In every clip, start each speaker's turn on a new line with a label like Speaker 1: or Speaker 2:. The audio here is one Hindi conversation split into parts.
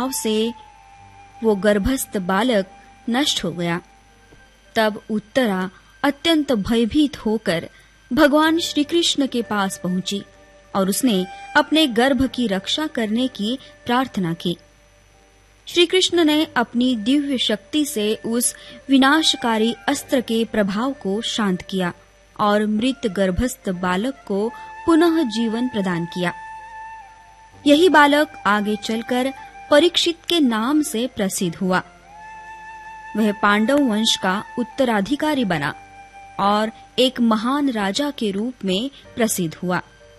Speaker 1: प्रभाव से वो गर्भस्थ बालक नष्ट हो गया। तब उत्तरा अत्यंत भयभीत होकर भगवान श्री कृष्ण के पास पहुंची और उसने अपने गर्भ की रक्षा करने की प्रार्थना की। श्री कृष्ण ने अपनी दिव्य शक्ति से उस विनाशकारी अस्त्र के प्रभाव को शांत किया और मृत गर्भस्थ बालक को पुनः जीवन प्रदान किया। यही बालक आगे चलकर परीक्षित के नाम से प्रसिद्ध हुआ। वह पांडव वंश का उत्तराधिकारी बना और एक महान राजा के रूप में प्रसिद्ध हुआ।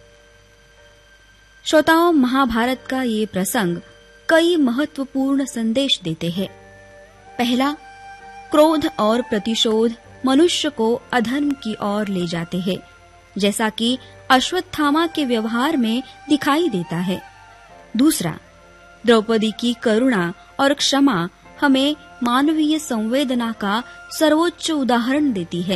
Speaker 1: श्रोताओं, महाभारत का ये प्रसंग कई महत्वपूर्ण संदेश देते हैं। पहला, क्रोध और प्रतिशोध मनुष्य को अधर्म की ओर ले जाते हैं, जैसा कि अश्वत्थामा के व्यवहार में दिखाई देता है। दूसरा, द्रौपदी की करुणा और क्षमा हमें मानवीय संवेदना का सर्वोच्च उदाहरण देती है।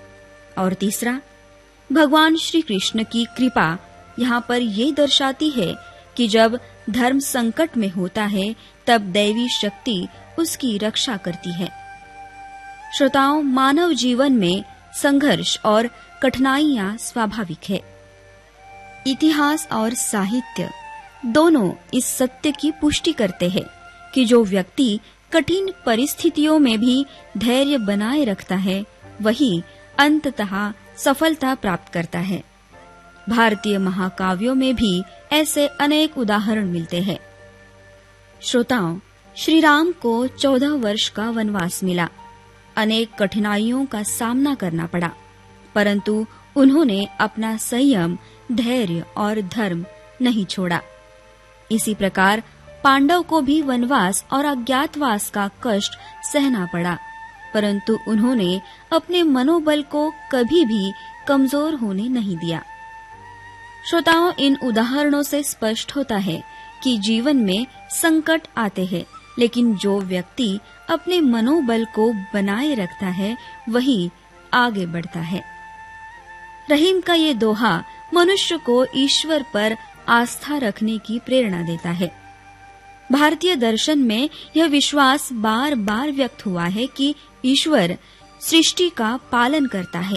Speaker 1: और तीसरा, भगवान श्री कृष्ण की कृपा यहाँ पर ये दर्शाती है कि जब धर्म संकट में होता है तब दैवी शक्ति उसकी रक्षा करती है। श्रोताओं, मानव जीवन में संघर्ष और कठिनाइयां स्वाभाविक है। इतिहास और साहित्य दोनों इस सत्य की पुष्टि करते हैं कि जो व्यक्ति कठिन परिस्थितियों में भी धैर्य बनाए रखता है वही अंततः सफलता प्राप्त करता है। भारतीय महाकाव्यों में भी ऐसे अनेक उदाहरण मिलते हैं। श्रोताओं, श्री राम को 14 वर्ष का वनवास मिला। अनेक कठिनाइयों का सामना करना पड़ा, परंतु उन्होंने अपना संयम, धैर्य और धर्म नहीं छोड़ा। इसी प्रकार पांडव को भी वनवास और अज्ञातवास का कष्ट सहना पड़ा, परंतु उन्होंने अपने मनोबल को कभी भी कमजोर होने नहीं दिया। श्रोताओं, इन उदाहरणों से स्पष्ट होता है कि जीवन में संकट आते हैं, लेकिन जो व्यक्ति अपने मनोबल को बनाए रखता है वही आगे बढ़ता है। रहीम का ये दोहा मनुष्य को ईश्वर पर आस्था रखने की प्रेरणा देता है। भारतीय दर्शन में यह विश्वास बार बार व्यक्त हुआ है कि ईश्वर सृष्टि का पालन करता है।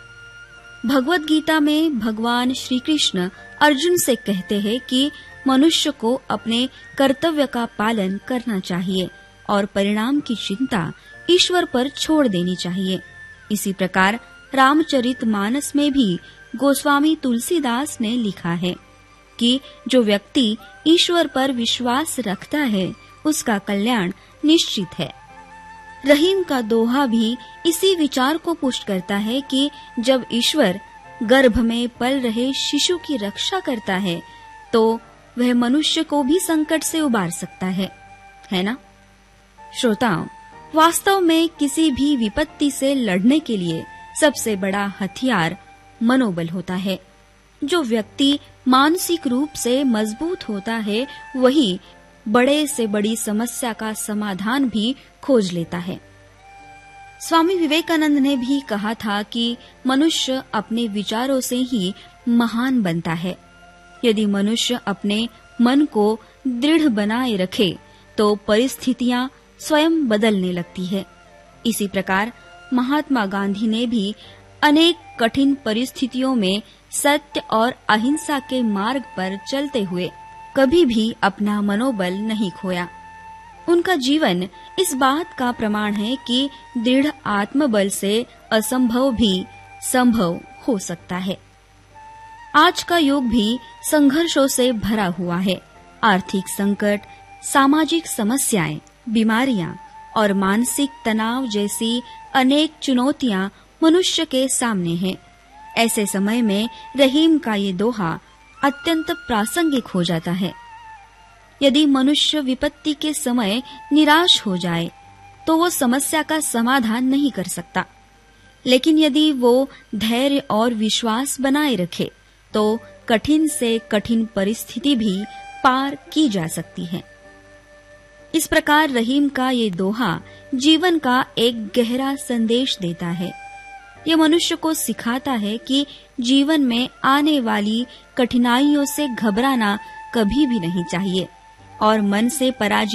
Speaker 1: भगवद गीता में भगवान श्री कृष्ण अर्जुन से कहते हैं कि मनुष्य को अपने कर्तव्य का पालन करना चाहिए और परिणाम की चिंता ईश्वर पर छोड़ देनी चाहिए। इसी प्रकार रामचरितमानस में भी गोस्वामी तुलसीदास ने लिखा है कि जो व्यक्ति ईश्वर पर विश्वास रखता है उसका कल्याण निश्चित है। रहीम का दोहा भी इसी विचार को पुष्ट करता है कि जब ईश्वर गर्भ में पल रहे शिशु की रक्षा करता है तो वह मनुष्य को भी संकट से उबार सकता है ना? श्रोताओं, वास्तव में किसी भी विपत्ति से लड़ने के लिए सबसे बड़ा हथियार मनोबल होता है। जो व्यक्ति मानसिक रूप से मजबूत होता है वही बड़े से बड़ी समस्या का समाधान भी खोज लेता है। स्वामी विवेकानंद ने भी कहा था कि मनुष्य अपने विचारों से ही महान बनता है। यदि मनुष्य अपने मन को दृढ़ बनाए रखे तो परिस्थितियां स्वयं बदलने लगती है। इसी प्रकार महात्मा गांधी ने भी अनेक कठिन परिस्थितियों में सत्य और अहिंसा के मार्ग पर चलते हुए कभी भी अपना मनोबल नहीं खोया। उनका जीवन इस बात का प्रमाण है कि दृढ़ आत्मबल से असंभव भी संभव हो सकता है। आज का युग भी संघर्षों से भरा हुआ है। आर्थिक संकट, सामाजिक समस्याएं, बीमारियां और मानसिक तनाव जैसी अनेक चुनौतियां मनुष्य के सामने हैं। ऐसे समय में रहीम का ये दोहा अत्यंत प्रासंगिक हो जाता है। यदि मनुष्य विपत्ति के समय निराश हो जाए तो वो समस्या का समाधान नहीं कर सकता, लेकिन यदि वो धैर्य और विश्वास बनाए रखे तो कठिन से कठिन परिस्थिति भी पार की जा सकती है। इस प्रकार रहीम का ये दोहा जीवन का एक गहरा संदेश देता है। ये मनुष्य को सिखाता है कि जीवन में आने वाली कठिनाइयों से घबराना कभी भी नहीं चाहिए और मन से पराजित